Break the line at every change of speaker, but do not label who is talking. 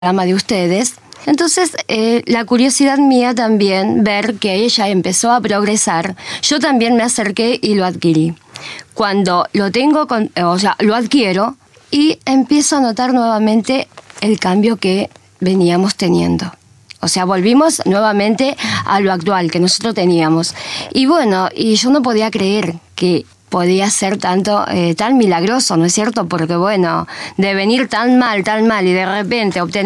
programa de ustedes. Entonces, la curiosidad mía también, ver que ella empezó a progresar, yo también me acerqué y lo adquirí. Cuando lo tengo, lo adquiero y empiezo a notar nuevamente el cambio que veníamos teniendo. O sea, volvimos nuevamente a lo actual que nosotros teníamos. Y bueno, y yo no podía creer que podía ser tan milagroso, ¿no es cierto? Porque bueno, de venir tan mal y de repente obtener